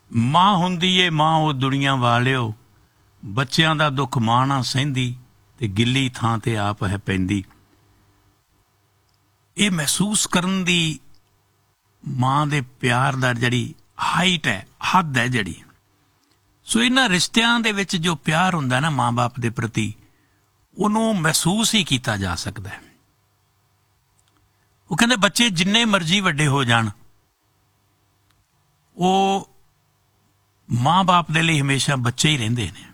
ਮਾਂ ਹੁੰਦੀ ਏ ਮਾਂ ਉਹ ਦੁਨੀਆ ਵਾਲਿਓ, ਬੱਚਿਆਂ ਦਾ ਦੁੱਖ ਮਾਂ ਨਾ ਸਹਿੰਦੀ ਤੇ ਗਿੱਲੀ ਥਾਂ ਤੇ ਆਪ ਹੈ ਪੈਂਦੀ। ਇਹ ਮਹਿਸੂਸ ਕਰਨ ਦੀ ਮਾਂ ਦੇ ਪਿਆਰ ਦਾ ਜਿਹੜੀ ਹਾਈਟ ਹੈ, ਹੱਦ ਹੈ ਜਿਹੜੀ। ਸੋ ਇਹਨਾਂ ਰਿਸ਼ਤਿਆਂ ਦੇ ਵਿੱਚ ਜੋ ਪਿਆਰ ਹੁੰਦਾ ਨਾ ਮਾਂ ਬਾਪ ਦੇ ਪ੍ਰਤੀ, ਉਹਨੂੰ ਮਹਿਸੂਸ ਹੀ ਕੀਤਾ ਜਾ ਸਕਦਾ ਹੈ। ਉਹ ਕਹਿੰਦੇ ਬੱਚੇ ਜਿੰਨੇ ਮਰਜ਼ੀ ਵੱਡੇ ਹੋ ਜਾਣ, ਉਹ ਮਾਂ ਬਾਪ ਦੇ ਲਈ ਹਮੇਸ਼ਾ ਬੱਚੇ ਹੀ ਰਹਿੰਦੇ ਨੇ।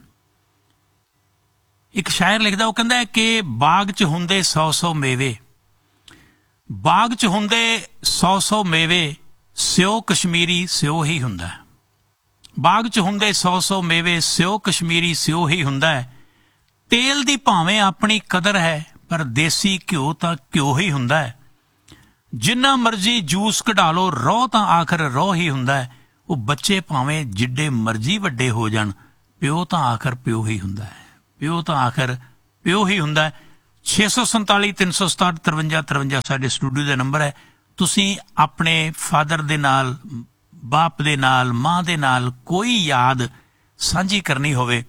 ਇੱਕ ਸ਼ਾਇਰ ਲਿਖਦਾ, ਉਹ ਕਹਿੰਦਾ ਹੈ ਕਿ ਬਾਗ 'ਚ ਹੁੰਦੇ 100 ਮੇਵੇ, ਬਾਗ 'ਚ ਹੁੰਦੇ 100 ਮੇਵੇ, ਸਿਓ ਕਸ਼ਮੀਰੀ ਸਿਓ ਹੀ ਹੁੰਦਾ ਹੈ। ਬਾਗ 'ਚ ਹੁੰਦੇ 100 ਮੇਵੇ, ਸਿਓ ਕਸ਼ਮੀਰੀ ਸਿਓ ਹੀ ਹੁੰਦਾ ਹੈ। ਤੇਲ ਦੀ ਭਾਵੇਂ ਆਪਣੀ ਕਦਰ ਹੈ, ਪਰ ਦੇਸੀ ਘਿਓ ਤਾਂ ਘਿਓ ਹੀ ਹੁੰਦਾ ਹੈ। ਜਿੰਨਾ ਮਰਜ਼ੀ ਜੂਸ ਕਢਾ ਲਓ, ਰੋਹ ਤਾਂ ਆਖਰ ਰੋਹ ਹੀ ਹੁੰਦਾ ਹੈ। ਉਹ ਬੱਚੇ ਭਾਵੇਂ ਜਿੱਡੇ ਮਰਜ਼ੀ ਵੱਡੇ ਹੋ ਜਾਣ, ਪਿਓ ਤਾਂ ਆਖਰ ਪਿਓ ਹੀ ਹੁੰਦਾ ਹੈ। ਪਿਓ ਤਾਂ ਆਖਰ ਪਿਓ ਹੀ ਹੁੰਦਾ ਹੈ। 647 367 53 53 ਸਾਡੇ ਸਟੂਡੀਓ ਦਾ ਨੰਬਰ ਹੈ। ਤੁਸੀਂ ਆਪਣੇ ਫਾਦਰ ਦੇ ਨਾਲ, ਬਾਪ ਦੇ ਨਾਲ, ਮਾਂ ਦੇ ਨਾਲ ਕੋਈ ਯਾਦ ਸਾਂਝੀ ਕਰਨੀ ਹੋਵੇ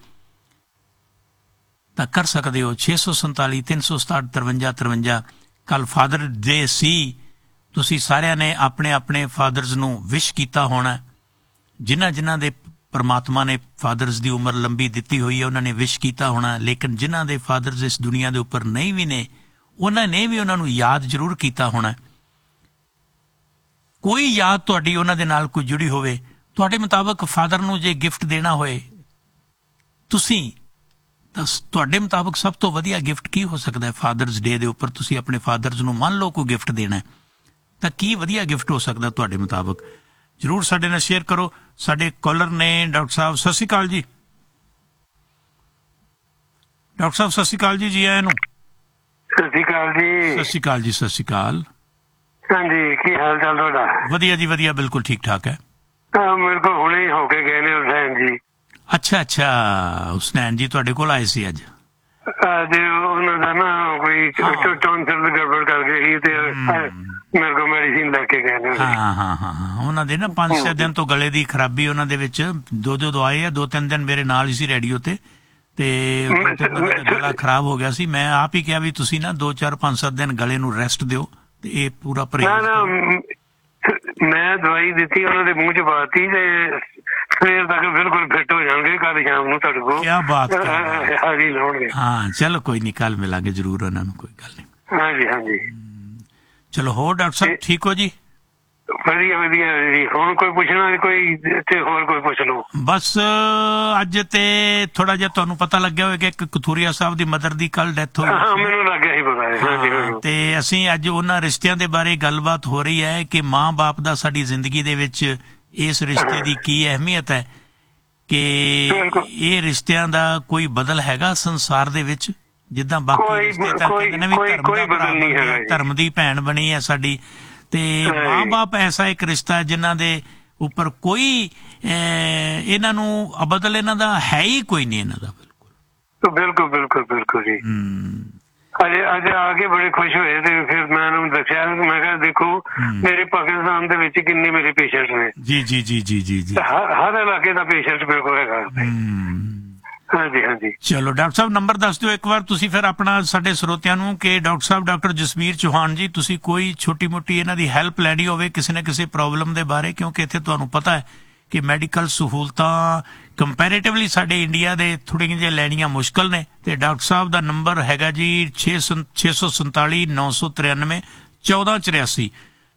ਤਾਂ ਕਰ ਸਕਦੇ ਹੋ। 647 367 53 53। ਕੱਲ ਫਾਦਰ ਡੇ ਸੀ, ਤੁਸੀਂ ਸਾਰਿਆਂ ਨੇ ਆਪਣੇ ਆਪਣੇ ਫਾਦਰਸ ਨੂੰ ਵਿਸ਼ ਕੀਤਾ ਹੋਣਾ। ਜਿਨ੍ਹਾਂ ਦੇ ਪਰਮਾਤਮਾ ਨੇ ਫਾਦਰਸ ਦੀ ਉਮਰ ਲੰਬੀ ਦਿੱਤੀ ਹੋਈ ਹੈ, ਉਹਨਾਂ ਨੇ ਵਿਸ਼ ਕੀਤਾ ਹੋਣਾ। ਲੇਕਿਨ ਜਿਨ੍ਹਾਂ ਦੇ ਫਾਦਰਸ ਇਸ ਦੁਨੀਆ ਦੇ ਉੱਪਰ ਨਹੀਂ ਵੀ ਨੇ, ਉਹਨਾਂ ਨੇ ਵੀ ਉਹਨਾਂ ਨੂੰ ਯਾਦ ਜ਼ਰੂਰ ਕੀਤਾ ਹੋਣਾ। ਕੋਈ ਯਾਦ ਤੁਹਾਡੀ ਉਹਨਾਂ ਦੇ ਨਾਲ ਕੋਈ ਜੁੜੀ ਹੋਵੇ, ਤੁਹਾਡੇ ਮੁਤਾਬਕ ਫਾਦਰ ਨੂੰ ਜੇ ਗਿਫਟ ਦੇਣਾ ਹੋਏ ਤੁਸੀਂ, ਤਾਂ ਤੁਹਾਡੇ ਮੁਤਾਬਕ ਸਭ ਤੋਂ ਵਧੀਆ ਗਿਫਟ ਕੀ ਹੋ ਸਕਦਾ ਹੈ? ਫਾਦਰਸ ਡੇ ਦੇ ਉੱਪਰ ਤੁਸੀਂ ਆਪਣੇ ਫਾਦਰਸ ਨੂੰ ਮੰਨ ਲਓ ਕੋਈ ਗਿਫਟ ਦੇਣਾ, ਤਾਂ ਕੀ ਵਧੀਆ ਗਿਫਟ ਹੋ ਸਕਦਾ ਤੁਹਾਡੇ ਮੁਤਾਬਕ? ਜ਼ਰੂਰ ਸਾਡੇ ਨਾਲ ਸ਼ੇਅਰ ਕਰੋ। ਸਾਡੇ ਕਾਲਰ ਨੇ ਡਾਕਟਰ ਸਾਹਿਬ, ਸਤਿ ਸ਼੍ਰੀ ਅਕਾਲ ਜੀ। ਡਾਕਟਰ ਸਾਹਿਬ ਸਤਿ ਸ਼੍ਰੀ ਅਕਾਲ ਜੀ, ਜੀ ਆਇਆਂ ਨੂੰ। ਸਤਿ ਸ਼੍ਰੀ ਅਕਾਲ ਜੀ। ਸਤਿ ਸ਼੍ਰੀ ਅਕਾਲ ਜੀ, ਸਤਿ ਸ਼੍ਰੀ ਅਕਾਲ। ਹਾਂਜੀ, ਕੀ ਹਾਲ ਚਾਲ ਤੁਹਾਡਾ? ਵਧੀਆ ਜੀ ਵਧੀਆ, ਬਿਲਕੁਲ ਠੀਕ ਠਾਕ ਹੈ। ਮੇਰੇ ਕੋਲ ਹੁਣੇ ਹੀ ਹੋ ਕੇ ਗਏ ਨੇ ਹੁਸੈਨ ਜੀ। ਅੱਛਾ ਅੱਛਾ, ਹੁਸੈਨ ਜੀ ਤੁਹਾਡੇ ਕੋਲ ਆਏ ਸੀ ਅੱਜ? ਅੱਜ ਉਹਨਾਂ ਦਾ ਨਾ ਕੋਈ ਟੌਨਸਿਲ ਗੜਬੜ ਕਰ ਗਈ ਤੇ ਮੇਰੇ ਕੋਲ ਮੈਡੀਸਿਨ ਲੈ ਕੇ ਗਏ ਨੇ। ਹਾਂ ਉਹਨਾਂ ਦੇ ਨਾ 5-6 ਦਿਨ ਤੋਂ ਗਲੇ ਦੀ ਖਰਾਬੀ ਉਹਨਾਂ ਦੇ ਵਿੱਚ, ਦੋ ਦਵਾਈ ਆ। 2-3 ਦਿਨ ਮੇਰੇ ਨਾਲ ਹੀ ਸੀ ਰੇਡੀਓ ਤੇ ਗਲਾ ਖਰਾਬ ਹੋ ਗਿਆ ਸੀ। ਮੈਂ ਆਪ ਹੀ ਕਿਹਾ ਵੀ ਤੁਸੀਂ ਨਾ 2-4-5-7 ਦਿਨ ਗਲੇ ਨੂੰ ਰੈਸਟ ਦਿਓ ਤੇ ਇਹ ਪੂਰਾ ਪਰਹੇਜ਼। ਮੈਂ ਦਵਾਈ ਦਿੱਤੀ, ਉਹਨਾਂ ਦੇ ਮੂੰਹ 'ਚ ਪਾਤੀ ਤੇ ਸਵੇਰ ਤੱਕ ਬਿਲਕੁਲ ਫਿੱਟ ਹੋ ਜਾਣਗੇ। ਕੱਲ ਸ਼ਾਮ ਨੂੰ ਤੁਹਾਡੇ ਕੋਲ ਕਿਆ ਬਾਤ ਹਾਜ਼ਰੀ ਲਾਉਣਗੇ। ਹਾਂ ਚਲੋ ਕੋਈ ਨਹੀਂ, ਕੱਲ ਮਿਲਾਂਗੇ ਜ਼ਰੂਰ ਉਹਨਾਂ ਨੂੰ, ਕੋਈ ਗੱਲ ਨਹੀਂ। ਹਾਂਜੀ ਹਾਂਜੀ ਚਲੋ ਹੋਰ ਡਾਕਟਰ ਸਾਹਿਬ ਠੀਕ ਹੋ ਜੀ? ਵਧੀਆ ਵਧੀਆ ਜੀ। ਹੁਣ ਕੋਈ ਪੁੱਛਣਾ ਕੋਈ ਤੇ ਹੋਰ ਕੋਈ ਪੁੱਛ ਲਓ। ਬਸ ਅੱਜ ਤੇ ਥੋੜਾ ਜਿਹਾ ਤੁਹਾਨੂੰ ਪਤਾ ਲੱਗਿਆ ਹੋਵੇਗਾ ਕਿ ਕਥੂਰੀਆ ਸਾਹਿਬ ਦੀ ਮਦਰ ਦੀ ਕੱਲ ਡੈਥ ਹੋਈ। ਹਾਂ ਮੈਨੂੰ ਲੱਗਿਆ ਹੀ ਪਤਾ। ਤੇ ਅਸੀਂ ਅੱਜ ਉਹਨਾਂ ਰਿਸ਼ਤਿਆਂ ਦੇ ਬਾਰੇ ਗੱਲਬਾਤ ਹੋ ਰਹੀ ਹੈ ਕਿ ਮਾਂ ਬਾਪ ਦਾ ਸਾਡੀ ਜ਼ਿੰਦਗੀ ਦੇ ਵਿੱਚ ਇਸ ਰਿਸ਼ਤੇ ਦੀ ਕੀ ਅਹਿਮੀਅਤ ਹੈ, ਕਿ ਇਹ ਰਿਸ਼ਤਿਆਂ ਦਾ ਕੋਈ ਬਦਲ ਹੈਗਾ ਸੰਸਾਰ ਦੇ ਵਿੱਚ? ਜਿੱਦਾਂ ਬਾਕੀ ਰਿਸ਼ਤੇ ਤਾਂ ਕਹਿੰਦੇ ਨੇ ਵੀ ਧਰਮ ਦੀ ਭੈਣ ਬਣੀ ਹੈ ਸਾਡੀ, ਤੇ ਮਾਂ ਬਾਪ ਐਸਾ ਇੱਕ ਰਿਸ਼ਤਾ ਹੈ ਜਿਨ੍ਹਾਂ ਦੇ ਉੱਪਰ ਕੋਈ ਇਹਨਾਂ ਨੂੰ ਬਦਲ ਇਹਨਾਂ ਦਾ ਹੈ ਹੀ ਕੋਈ ਨਹੀਂ ਇਹਨਾਂ ਦਾ। ਬਿਲਕੁਲ ਬਿਲਕੁਲ ਬਿਲਕੁਲ ਜੀ। ਅੱਜ ਆ ਕੇ ਬੜੇ ਖੁਸ਼ ਹੋਏ ਤੇ ਫਿਰ ਮੈਂ ਉਹਨੂੰ ਦੱਸਿਆ, ਮੈਂ ਕਿਹਾ ਦੇਖੋ ਮੇਰੇ ਪਾਕਿਸਤਾਨ ਦੇ ਵਿੱਚ ਕਿੰਨੇ ਮੇਰੇ ਪੇਸ਼ੈਂਟ ਨੇ। ਜੀ ਜੀ ਜੀ ਜੀ ਜੀ ਜੀ, ਹਰ ਇਲਾਕੇ ਦਾ ਪੇਸ਼ੈਂਟ ਮੇਰੇ ਕੋਲ ਹੈਗਾ। ਹਾਂਜੀ ਹਾਂਜੀ। ਚਲੋ ਡਾਕਟਰ ਸਾਹਿਬ ਨੰਬਰ ਦੱਸ ਦਿਓ ਇੱਕ ਵਾਰ ਤੁਸੀਂ ਫਿਰ ਆਪਣਾ ਸਾਡੇ ਸਰੋਤਿਆਂ ਨੂੰ, ਕਿ ਡਾਕਟਰ ਸਾਹਿਬ ਡਾਕਟਰ ਜਸਵੀਰ ਚੌਹਾਨ ਜੀ, ਤੁਸੀਂ ਕੋਈ ਛੋਟੀ ਮੋਟੀ ਇਹਨਾਂ ਦੀ ਹੈਲਪ ਲੈਣੀ ਹੋਵੇ ਕਿਸੇ ਨਾ ਕਿਸੇ ਪ੍ਰੋਬਲਮ ਦੇ ਬਾਰੇ, ਕਿਉਂਕਿ ਇੱਥੇ ਤੁਹਾਨੂੰ ਪਤਾ ਹੈ ਕਿ ਮੈਡੀਕਲ ਸਹੂਲਤਾਂ ਕੰਪੈਰੇਟਿਵਲੀ ਸਾਡੇ ਇੰਡੀਆ ਦੇ ਥੋੜ੍ਹੀਆਂ ਜਿਹੀਆਂ ਲੈਣੀਆਂ ਮੁਸ਼ਕਲ ਨੇ। ਤੇ ਡਾਕਟਰ ਸਾਹਿਬ ਦਾ ਨੰਬਰ ਹੈਗਾ ਜੀ 647 993 1484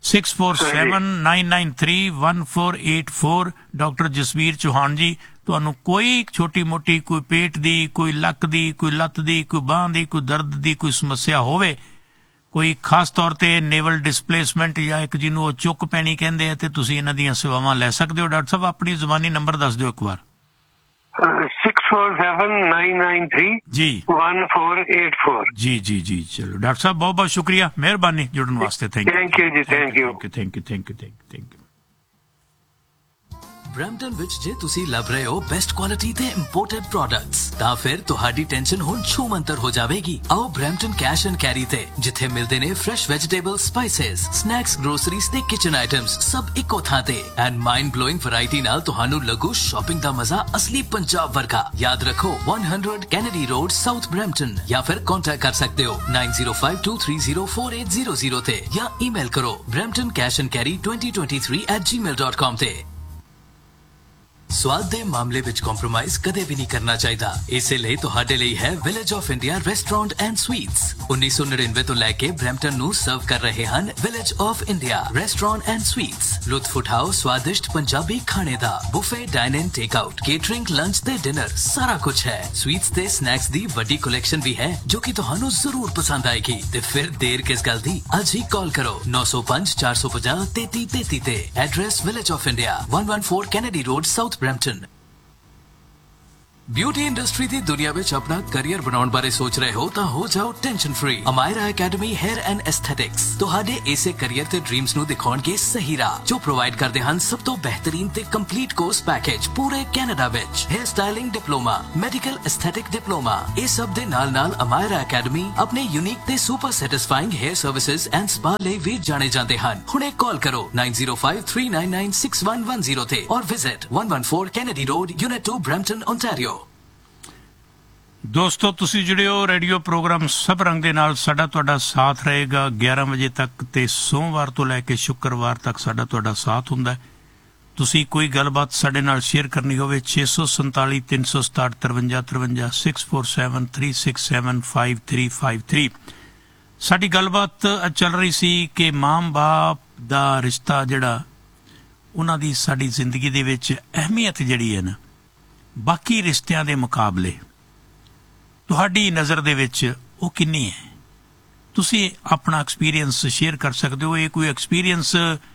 6479931484। ਡਾਕਟਰ ਜਸਵੀਰ ਚੌਹਾਨ ਜੀ, ਤੁਹਾਨੂੰ ਕੋਈ ਛੋਟੀ ਮੋਟੀ, ਕੋਈ ਪੇਟ ਦੀ, ਕੋਈ ਲੱਕ ਦੀ, ਕੋਈ ਲੱਤ ਦੀ, ਕੋਈ ਬਾਂਹ ਦੀ, ਕੋਈ ਦਰਦ ਦੀ ਕੋਈ ਸਮੱਸਿਆ ਹੋਵੇ, ਕੋਈ ਖਾਸ ਤੌਰ ਤੇ ਨੇਵਲ ਡਿਸਪਲੇਸਮੈਂਟ ਜਾਂ ਇੱਕ ਜਿਹਨੂੰ ਉਹ ਚੁੱਕ ਪੈਣੀ ਕਹਿੰਦੇ ਆ, ਤੇ ਤੁਸੀਂ ਇਹਨਾਂ ਦੀਆਂ ਸੇਵਾਵਾਂ ਲੈ ਸਕਦੇ ਹੋ। ਡਾਕਟਰ ਸਾਹਿਬ ਆਪਣੀ ਜ਼ੁਬਾਨੀ ਨੰਬਰ ਦੱਸ ਦਿਓ ਇੱਕ ਵਾਰ। 647993 ਜੀ 1484। ਜੀ ਜੀ ਜੀ, ਚਲੋ ਡਾਕਟਰ ਸਾਹਿਬ ਬਹੁਤ ਬਹੁਤ ਸ਼ੁਕਰੀਆ, ਮਿਹਰਬਾਨੀ ਜੁੜਨ ਵਾਸਤੇ। ਥੈਂਕ ਯੂ ਜੀ, thank you thank you thank you thank you thank you. Brampton ਵਿੱਚ ਜੇ ਤੁਸੀਂ ਲੱਭ ਰਹੇ ਹੋ ਬੈਸਟ ਕੁਆਲਿਟੀ ਤੇ ਇੰਪੋਰਟਡ ਪ੍ਰੋਡਕਟਸ ਤਾਂ ਫਿਰ ਤੁਹਾਡੀ ਟੈਨਸ਼ਨ ਹੁਣ ਛੂਮੰਤਰ ਹੋ ਜਾਵੇਗੀ। ਆਓ ਬ੍ਰੈਂਪਟਨ ਕੈਸ਼ ਐਂਡ ਕੈਰੀ ਤੇ, ਜਿੱਥੇ ਮਿਲਦੇ ਨੇ fresh vegetable, spices, snacks, groceries ਤੇ ਕਿਚਨ ਆਈਟਮਸ ਸਭ ਇੱਕੋ ਥਾਂ ਤੇ ਐਂਡ ਮਾਈਂਡ ਬਲੋਇੰਗ ਵੈਰਾਈਟੀ ਨਾਲ ਤੁਹਾਨੂੰ ਲੱਗੂ ਸ਼ਾਪਿੰਗ ਦਾ ਮਜ਼ਾ ਅਸਲੀ ਪੰਜਾਬ ਵਰਗਾ। ਯਾਦ ਰੱਖੋ 100 ਕੈਨੇਡੀ ਰੋਡ, ਸਾਊਥ ਬ੍ਰੈਂਪਟਨ, ਜਾਂ ਫਿਰ ਕੰਟੈਕਟ ਕਰ ਸਕਦੇ ਹੋ 9052304800 ਤੇ ਜਾਂ ਈਮੇਲ ਕਰੋ bramptoncashandcarry2023@gmail.com ਤੇ। ਸਵਾਦ ਦੇ ਮਾਮਲੇ ਵਿੱਚ ਕੰਪਰੋਮਾਈਜ਼ ਕਦੇ ਵੀ ਨਹੀਂ ਕਰਨਾ ਚਾਹੀਦਾ। ਇਸੇ ਲਈ ਤੁਹਾਡੇ ਲਈ ਹੈ village of India restaurant and sweets. 1999 ਤੋਂ ਲੈ ਕੇ ਬ੍ਰੈਂਪਟਨ ਨੂੰ ਸਰਵ ਕਰ ਰਹੇ ਹਨ village of India restaurant and sweets. ਲੁਤਫ ਉਠਾਓ ਸਵਾਦਿਸ਼ਟ ਪੰਜਾਬੀ ਖਾਣੇ ਦਾ। ਬੁਫੇ, ਡਾਈਨ ਇਨ, ਟੇਕ ਆਊਟ, ਕੇਟਰਿੰਗ, ਲੰਚ ਤੇ ਡਿਨਰ ਸਾਰਾ ਕੁਝ ਹੈ। ਸਵੀਟਸ ਤੇ ਸਨੈਕਸ ਦੀ ਵੱਡੀ ਕਲੈਕਸ਼ਨ ਵੀ ਹੈ ਜੋ ਕਿ ਤੁਹਾਨੂੰ ਜ਼ਰੂਰ ਪਸੰਦ ਆਏਗੀ। ਤੇ ਫਿਰ ਦੇਰ ਕਿਸ ਗੱਲ ਦੀ, ਅੱਜ ਹੀ ਕਾਲ ਕਰੋ 905-450-3333 ਤੇ। Address village of India, 114 Kennedy road, south Brampton. Beauty industry ਦੀ ਦੁਨੀਆ ਵਿੱਚ ਆਪਣਾ ਕੈਰੀਅਰ ਬਣਾਉਣ ਬਾਰੇ ਸੋਚ ਰਹੇ ਹੋ ਤਾਂ ਹੋ ਜਾਓ tension free. Amaira academy ਹੈਰ and ਐਸਥੈਟਿਕਸ ਤੁਹਾਡੇ ਇਸੇ ਕੈਰੀਅਰ ਤੇ ਡ੍ਰੀਮਸ ਨੂੰ ਦਿਖਾਉਣਗੇ ਸਹੀ ਰਾਹ, ਜੋ ਪ੍ਰੋਵਾਈਡ ਕਰਦੇ ਹਨ ਸਭ ਤੋਂ ਬਿਹਤਰੀਨ ਤੇ ਕੰਪਲੀਟ ਕੋਰਸ ਪੈਕੇਜ ਪੂਰੇ ਕੈਨੇਡਾ ਵਿੱਚ। Hair styling diploma, medical aesthetic diploma, ਇਹ ਸਭ ਦੇ ਨਾਲ ਅਮਾਇਰਾ ਅਕੈਡਮੀ ਆਪਣੇ ਯੂਨੀਕ ਤੇ super ਸੈਟੀਸਫਾਈਂਗ hair services and spa ਲਈ ਵੀ ਜਾਣੇ ਜਾਂਦੇ ਹਨ। ਹੁਣੇ ਕਾਲ ਕਰੋ 9053996110 ਤੇ ਔਰ visit 114 Kennedy road, unit 2, Brampton, Ontario. ਦੋਸਤੋ, ਤੁਸੀਂ ਜਿਹੜੇ ਹੋ ਰੇਡੀਓ ਪ੍ਰੋਗਰਾਮ ਸਭ ਰੰਗ ਦੇ ਨਾਲ ਸਾਡਾ ਤੁਹਾਡਾ ਸਾਥ ਰਹੇਗਾ 11 ਵਜੇ ਤੱਕ, ਤੇ ਸੋਮਵਾਰ ਤੋਂ ਲੈ ਕੇ ਸ਼ੁੱਕਰਵਾਰ ਤੱਕ ਸਾਡਾ ਤੁਹਾਡਾ ਸਾਥ ਹੁੰਦਾ ਹੈ। ਤੁਸੀਂ ਕੋਈ ਗੱਲਬਾਤ ਸਾਡੇ ਨਾਲ ਸ਼ੇਅਰ ਕਰਨੀ ਹੋਵੇ 647 367 5353 647 367 5353। ਸਾਡੀ ਗੱਲਬਾਤ ਚੱਲ ਰਹੀ ਸੀ ਕਿ ਮਾਂ ਬਾਪ ਦਾ ਰਿਸ਼ਤਾ ਜਿਹੜਾ ਉਹਨਾਂ ਦੀ ਸਾਡੀ ਜ਼ਿੰਦਗੀ ਦੇ ਵਿੱਚ ਅਹਿਮੀਅਤ ਜਿਹੜੀ ਹੈ ਨਾ, ਬਾਕੀ ਰਿਸ਼ਤਿਆਂ ਦੇ ਮੁਕਾਬਲੇ ਤੁਹਾਡੀ ਨਜ਼ਰ ਦੇ ਵਿੱਚ ਉਹ ਕਿੰਨੀ ਹੈ। ਤੁਸੀਂ ਆਪਣਾ ਐਕਸਪੀਰੀਅੰਸ ਸ਼ੇਅਰ ਕਰ ਸਕਦੇ ਹੋ। ਇਹ ਕੋਈ ਐਕਸਪੀਰੀਅੰਸ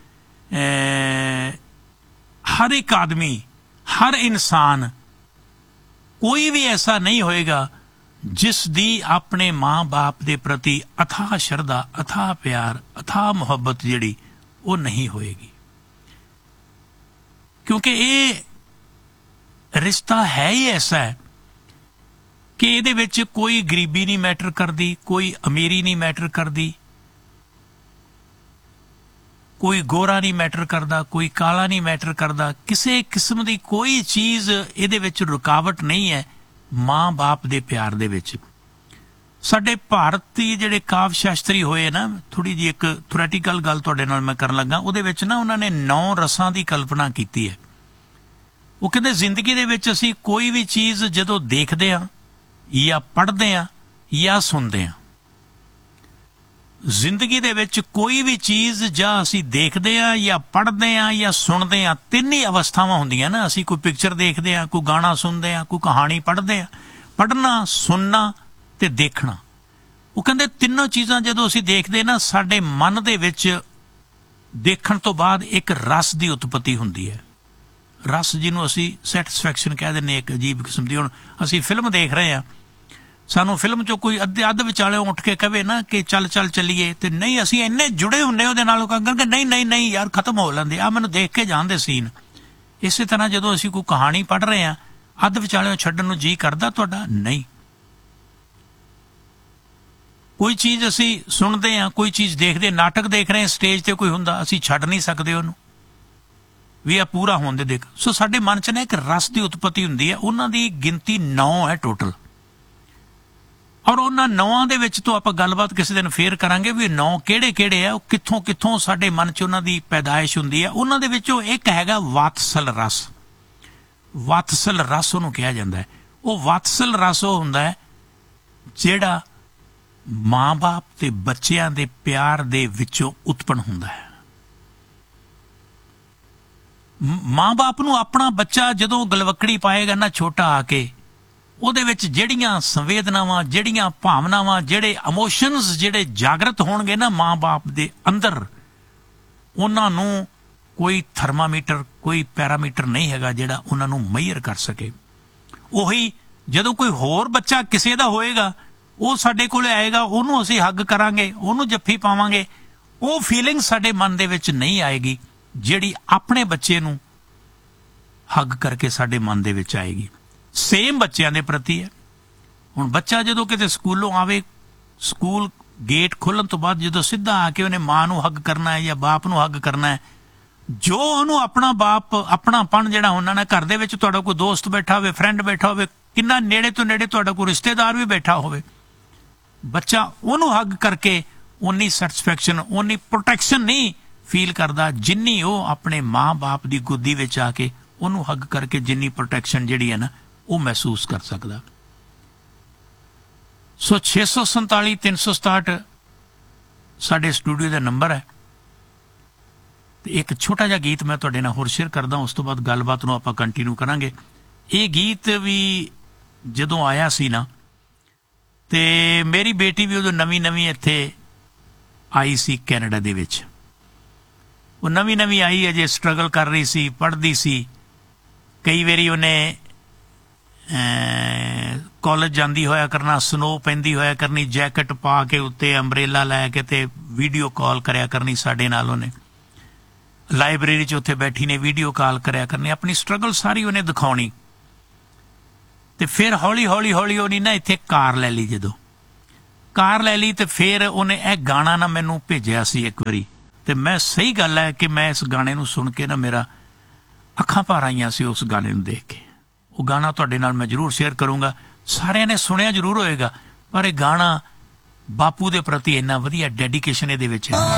ਹਰ ਇੱਕ ਆਦਮੀ, ਹਰ ਇਨਸਾਨ, ਕੋਈ ਵੀ ਐਸਾ ਨਹੀਂ ਹੋਏਗਾ ਜਿਸ ਦੀ ਆਪਣੇ ਮਾਂ-ਬਾਪ ਦੇ ਪ੍ਰਤੀ ਅਥਾਹ ਸ਼ਰਧਾ, ਅਥਾਹ ਪਿਆਰ, ਅਥਾਹ ਮੁਹੱਬਤ ਜਿਹੜੀ ਉਹ ਨਹੀਂ ਹੋਏਗੀ। ਕਿਉਂਕਿ ਇਹ ਰਿਸ਼ਤਾ ਹੈ ਹੀ ਐਸਾ ਹੈ ਕਿ ਇਹਦੇ ਵਿੱਚ ਕੋਈ ਗਰੀਬੀ ਨਹੀਂ ਮੈਟਰ ਕਰਦੀ, ਕੋਈ ਅਮੀਰੀ ਨਹੀਂ ਮੈਟਰ ਕਰਦੀ, ਕੋਈ ਗੋਰਾ ਨਹੀਂ ਮੈਟਰ ਕਰਦਾ, ਕੋਈ ਕਾਲਾ ਨਹੀਂ ਮੈਟਰ ਕਰਦਾ। ਕਿਸੇ ਕਿਸਮ ਦੀ ਕੋਈ ਚੀਜ਼ ਇਹਦੇ ਵਿੱਚ ਰੁਕਾਵਟ ਨਹੀਂ ਹੈ ਮਾਂ-ਬਾਪ ਦੇ ਪਿਆਰ ਦੇ ਵਿੱਚ। ਸਾਡੇ ਭਾਰਤੀ ਜਿਹੜੇ ਕਾਵਿ ਸ਼ਾਸਤਰੀ ਹੋਏ ਨਾ, ਥੋੜੀ ਜਿਹੀ ਇੱਕ ਥਿਓਰੈਟੀਕਲ ਗੱਲ ਤੁਹਾਡੇ ਨਾਲ ਮੈਂ ਕਰਨ ਲੱਗਾ, ਉਹਦੇ ਵਿੱਚ ਨਾ ਉਹਨਾਂ ਨੇ 9 ਰਸਾਂ ਦੀ ਕਲਪਨਾ ਕੀਤੀ ਹੈ। ਉਹ ਕਹਿੰਦੇ ਜ਼ਿੰਦਗੀ ਦੇ ਵਿੱਚ ਅਸੀਂ ਕੋਈ ਵੀ ਚੀਜ਼ ਜਦੋਂ ਦੇਖਦੇ ਹਾਂ ਜਾਂ ਪੜ੍ਹਦੇ ਹਾਂ ਜਾਂ ਸੁਣਦੇ ਹਾਂ, ਜ਼ਿੰਦਗੀ ਦੇ ਵਿੱਚ ਕੋਈ ਵੀ ਚੀਜ਼ ਜਾਂ ਅਸੀਂ ਦੇਖਦੇ ਹਾਂ ਜਾਂ ਪੜ੍ਹਦੇ ਹਾਂ ਜਾਂ ਸੁਣਦੇ ਹਾਂ, 3 ਹੀ ਅਵਸਥਾਵਾਂ ਹੁੰਦੀਆਂ ਨਾ। ਅਸੀਂ ਕੋਈ ਪਿਕਚਰ ਦੇਖਦੇ ਹਾਂ, ਕੋਈ ਗਾਣਾ ਸੁਣਦੇ ਹਾਂ, ਕੋਈ ਕਹਾਣੀ ਪੜ੍ਹਦੇ ਹਾਂ। ਪੜ੍ਹਨਾ, ਸੁਣਨਾ ਤੇ ਦੇਖਣਾ, ਉਹ ਕਹਿੰਦੇ ਤਿੰਨੋਂ ਚੀਜ਼ਾਂ ਜਦੋਂ ਅਸੀਂ ਦੇਖਦੇ ਨਾ, ਸਾਡੇ ਮਨ ਦੇ ਵਿੱਚ ਦੇਖਣ ਤੋਂ ਬਾਅਦ ਇੱਕ ਰਸ ਦੀ ਉਤਪਤੀ ਹੁੰਦੀ ਹੈ। ਰਸ ਜਿਹਨੂੰ ਅਸੀਂ ਸੈਟਿਸਫੈਕਸ਼ਨ ਕਹਿ ਦਿੰਦੇ, ਇੱਕ ਅਜੀਬ ਕਿਸਮ ਦੀ। ਹੁਣ ਅਸੀਂ ਫਿਲਮ ਦੇਖ ਰਹੇ ਹਾਂ, ਸਾਨੂੰ ਫਿਲਮ 'ਚੋਂ ਕੋਈ ਅੱਧ ਵਿਚਾਲਿਓਂ ਉੱਠ ਕੇ ਕਹੇ ਨਾ ਕਿ ਚੱਲ ਚੱਲੀਏ, ਤੇ ਨਹੀਂ, ਅਸੀਂ ਇੰਨੇ ਜੁੜੇ ਹੁੰਦੇ ਉਹਦੇ ਨਾਲ ਕਿ ਨਹੀਂ ਯਾਰ ਖਤਮ ਹੋ ਲੈਂਦੇ, ਆ ਮੈਨੂੰ ਦੇਖ ਕੇ ਜਾਣਦੇ ਸੀਨ। ਇਸੇ ਤਰ੍ਹਾਂ ਜਦੋਂ ਅਸੀਂ ਕੋਈ ਕਹਾਣੀ ਪੜ੍ਹ ਰਹੇ ਹਾਂ, ਅੱਧ ਵਿਚਾਲਿਓਂ ਛੱਡਣ ਨੂੰ ਜੀ ਕਰਦਾ ਤੁਹਾਡਾ? ਨਹੀਂ। ਕੋਈ ਚੀਜ਼ ਅਸੀਂ ਸੁਣਦੇ ਹਾਂ, ਕੋਈ ਚੀਜ਼ ਦੇਖਦੇ, ਨਾਟਕ ਦੇਖ ਰਹੇ ਹਾਂ, ਸਟੇਜ ਤੇ ਕੋਈ ਹੁੰਦਾ, ਅਸੀਂ ਛੱਡ ਨਹੀਂ ਸਕਦੇ ਉਹਨੂੰ ਵੀ ਆ ਪੂਰਾ ਹੋਣ ਦੇ ਦੇਖ। ਸੋ ਸਾਡੇ ਮਨ 'ਚ ਨਾ ਇੱਕ ਰਸ ਦੀ ਉਤਪਤੀ ਹੁੰਦੀ ਹੈ। ਉਹਨਾਂ ਦੀ ਗਿਣਤੀ 9 ਹੈ ਟੋਟਲ, ਔਰ ਉਹਨਾਂ 9 ਦੇ ਵਿੱਚ ਤੋਂ ਆਪਾਂ ਗੱਲਬਾਤ ਕਿਸੇ ਦਿਨ ਫੇਰ ਕਰਾਂਗੇ ਵੀ 9 ਕਿਹੜੇ ਆ, ਉਹ ਕਿੱਥੋਂ ਸਾਡੇ ਮਨ 'ਚ ਉਹਨਾਂ ਦੀ ਪੈਦਾਇਸ਼ ਹੁੰਦੀ ਹੈ। ਉਹਨਾਂ ਦੇ ਵਿੱਚੋਂ ਇੱਕ ਹੈਗਾ ਵਾਤਸਲ ਰਸ। ਵਾਤਸਲ ਰਸ ਉਹਨੂੰ ਕਿਹਾ ਜਾਂਦਾ ਹੈ। ਉਹ ਵਾਤਸਲ ਰਸ ਉਹ ਹੁੰਦਾ ਹੈ ਜਿਹੜਾ ਮਾਂ-ਬਾਪ ਤੇ ਬੱਚਿਆਂ ਦੇ ਪਿਆਰ ਦੇ ਵਿੱਚੋਂ ਉਤਪੰਨ ਹੁੰਦਾ ਹੈ। ਮਾਂ-ਬਾਪ ਨੂੰ ਆਪਣਾ ਬੱਚਾ ਜਦੋਂ ਗਲਵੱਕੜੀ ਪਾਏਗਾ ਨਾ ਛੋਟਾ ਆ ਕੇ, ਉਹਦੇ ਵਿੱਚ ਜਿਹੜੀਆਂ ਸੰਵੇਦਨਾਵਾਂ, ਜਿਹੜੀਆਂ ਭਾਵਨਾਵਾਂ, ਜਿਹੜੇ ਇਮੋਸ਼ਨਸ ਜਿਹੜੇ ਜਾਗਰਤ ਹੋਣਗੇ ਨਾ ਮਾਂ-ਬਾਪ ਦੇ ਅੰਦਰ, ਉਹਨਾਂ ਨੂੰ ਕੋਈ ਥਰਮਾਮੀਟਰ, ਕੋਈ ਪੈਰਾਮੀਟਰ ਨਹੀਂ ਹੈਗਾ ਜਿਹੜਾ ਉਹਨਾਂ ਨੂੰ ਮੈਜ਼ਰ ਕਰ ਸਕੇ। ਉਹੀ ਜਦੋਂ ਕੋਈ ਹੋਰ ਬੱਚਾ ਕਿਸੇ ਦਾ ਹੋਏਗਾ, ਉਹ ਸਾਡੇ ਕੋਲ ਆਏਗਾ, ਉਹਨੂੰ ਅਸੀਂ ਹੱਗ ਕਰਾਂਗੇ, ਉਹਨੂੰ ਜੱਫੀ ਪਾਵਾਂਗੇ, ਉਹ ਫੀਲਿੰਗ ਸਾਡੇ ਮਨ ਦੇ ਵਿੱਚ ਨਹੀਂ ਆਏਗੀ ਜਿਹੜੀ ਆਪਣੇ ਬੱਚੇ ਨੂੰ ਹੱਗ ਕਰਕੇ ਸਾਡੇ ਮਨ ਦੇ ਵਿੱਚ ਆਏਗੀ। ਸੇਮ ਬੱਚਿਆਂ ਦੇ ਪ੍ਰਤੀ ਹੈ। ਹੁਣ ਬੱਚਾ ਜਦੋਂ ਕਿਤੇ ਸਕੂਲੋਂ ਆਵੇ, ਸਕੂਲ ਗੇਟ ਖੋਲ੍ਹਣ ਤੋਂ ਬਾਅਦ ਜਦੋਂ ਸਿੱਧਾ ਆ ਕੇ ਉਹਨੇ ਮਾਂ ਨੂੰ ਹੱਗ ਕਰਨਾ ਹੈ ਜਾਂ ਬਾਪ ਨੂੰ ਹੱਗ ਕਰਨਾ ਹੈ, ਜੋ ਉਹਨੂੰ ਆਪਣਾ ਬਾਪ ਆਪਣਾਪਣ ਜਿਹੜਾ ਹੁੰਦਾ ਨਾ, ਘਰ ਦੇ ਵਿੱਚ ਤੁਹਾਡਾ ਕੋਈ ਦੋਸਤ ਬੈਠਾ ਹੋਵੇ, ਫਰੈਂਡ ਬੈਠਾ ਹੋਵੇ, ਕਿੰਨਾ ਨੇੜੇ ਤੋਂ ਨੇੜੇ ਤੁਹਾਡਾ ਕੋਈ ਰਿਸ਼ਤੇਦਾਰ ਵੀ ਬੈਠਾ ਹੋਵੇ, ਬੱਚਾ ਉਹਨੂੰ ਹੱਗ ਕਰਕੇ ਉਨੀ ਸੈਟਿਸਫੈਕਸ਼ਨ, ਉਨੀ ਪ੍ਰੋਟੈਕਸ਼ਨ ਨਹੀਂ ਫੀਲ ਕਰਦਾ ਜਿੰਨੀ ਉਹ ਆਪਣੇ ਮਾਂ-ਬਾਪ ਦੀ ਗੋਦੀ ਵਿੱਚ ਆ ਕੇ ਉਹਨੂੰ ਹੱਗ ਕਰਕੇ ਜਿੰਨੀ ਪ੍ਰੋਟੈਕਸ਼ਨ ਜਿਹੜੀ ਹੈ ਨਾ ਉਹ ਮਹਿਸੂਸ ਕਰ ਸਕਦਾ। ਸੋ 647 367 ਸਾਡੇ ਸਟੂਡੀਓ ਦਾ ਨੰਬਰ ਹੈ। ਤੇ ਇੱਕ ਛੋਟਾ ਜਿਹਾ ਗੀਤ ਮੈਂ ਤੁਹਾਡੇ ਨਾਲ ਹੋਰ ਸ਼ੇਅਰ ਕਰਦਾ, ਉਸ ਤੋਂ ਬਾਅਦ ਗੱਲਬਾਤ ਨੂੰ ਆਪਾਂ ਕੰਟੀਨਿਊ ਕਰਾਂਗੇ। ਇਹ ਗੀਤ ਵੀ ਜਦੋਂ ਆਇਆ ਸੀ ਨਾ, ਤੇ ਮੇਰੀ ਬੇਟੀ ਵੀ ਉਦੋਂ ਨਵੀਂ ਇੱਥੇ ਆਈ ਸੀ ਕੈਨੇਡਾ ਦੇ ਵਿੱਚ। ਉਹ ਨਵੀਂ ਆਈ, ਅਜੇ ਸਟਰਗਲ ਕਰ ਰਹੀ ਸੀ, ਪੜ੍ਹਦੀ ਸੀ। ਕਈ ਵਾਰੀ ਉਹਨੇ ਕਾਲਜ ਜਾਂਦੀ ਹੋਇਆ ਕਰਨਾ, ਸਨੋ ਪੈਂਦੀ ਹੋਇਆ ਕਰਨੀ, ਜੈਕਟ ਪਾ ਕੇ ਉੱਤੇ ਅੰਬਰੇਲਾ ਲੈ ਕੇ ਤੇ ਵੀਡੀਓ ਕਾਲ ਕਰਿਆ ਕਰਨੀ ਸਾਡੇ ਨਾਲ। ਉਹਨੇ ਲਾਇਬ੍ਰੇਰੀ 'ਚ ਉੱਥੇ ਬੈਠੀ ਨੇ ਵੀਡੀਓ ਕਾਲ ਕਰਿਆ ਕਰਨੀ, ਆਪਣੀ ਸਟਰਗਲ ਸਾਰੀ ਉਹਨੇ ਦਿਖਾਉਣੀ। ਤੇ ਫਿਰ ਹੌਲੀ ਉਹਨੇ ਨਾ ਇੱਥੇ ਕਾਰ ਲੈ ਲਈ। ਜਦੋਂ ਕਾਰ ਲੈ ਲਈ ਤੇ ਫਿਰ ਉਹਨੇ ਇਹ ਗਾਣਾ ਨਾ ਮੈਨੂੰ ਭੇਜਿਆ ਸੀ ਇੱਕ ਵਾਰੀ। ਤੇ ਮੈਂ, ਸਹੀ ਗੱਲ ਹੈ ਕਿ ਮੈਂ ਇਸ ਗਾਣੇ ਨੂੰ ਸੁਣ ਕੇ ਨਾ ਮੇਰਾ ਅੱਖਾਂ ਭਰ ਆਈਆਂ ਸੀ ਉਸ ਗਾਣੇ ਨੂੰ ਦੇਖ ਕੇ। ਉਹ ਗਾਣਾ ਤੁਹਾਡੇ ਨਾਲ ਮੈਂ ਜ਼ਰੂਰ ਸ਼ੇਅਰ ਕਰੂੰਗਾ। ਸਾਰਿਆਂ ਨੇ ਸੁਣਿਆ ਜ਼ਰੂਰ ਹੋਏਗਾ, ਪਰ ਇਹ ਗਾਣਾ ਬਾਪੂ ਦੇ ਪ੍ਰਤੀ ਇੰਨਾ ਵਧੀਆ ਡੈਡੀਕੇਸ਼ਨ ਇਹਦੇ ਵਿੱਚ ਹੈ।